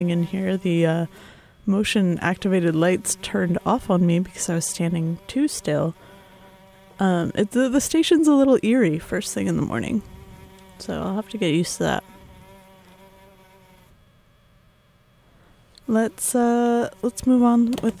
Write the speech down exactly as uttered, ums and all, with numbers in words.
in here, the uh, motion activated lights turned off on me because I was standing too still. Um, it, the, the station's a little eerie first thing in the morning, so I'll have to get used to that. Let's uh, let's move on with